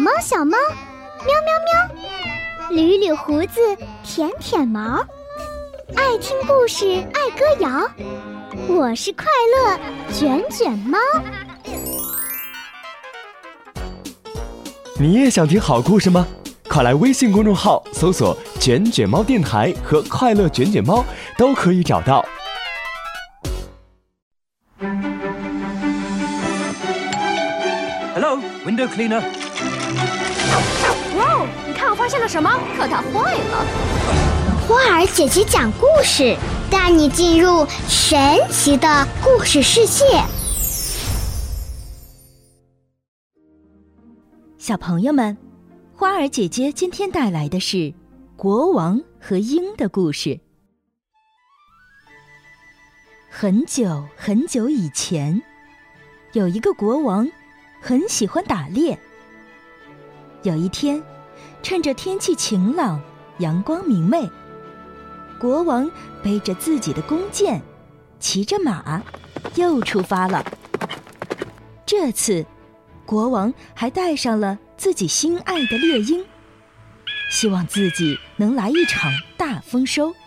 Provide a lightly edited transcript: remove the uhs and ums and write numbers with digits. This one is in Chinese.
猫小猫，喵喵喵，捋捋胡子，舔舔毛，爱听故事，爱歌谣。我是快乐卷卷猫。 你也想听好故事吗？快来微信公众号搜索卷卷猫电台和快乐卷卷猫，都可以找到。 Hello, window cleaner. 哇哦，你看我发现了什么？可它坏了。 花儿姐姐讲故事，带你进入神奇的故事世界。 小朋友们，花儿姐姐今天带来的是国王和鹰的故事。很久很久以前，有一个国王很喜欢打猎。有一天，趁着天气晴朗，阳光明媚，国王背着自己的弓箭，骑着马，又出发了。这次，国王还带上了自己心爱的猎鹰，希望自己能来一场大丰收。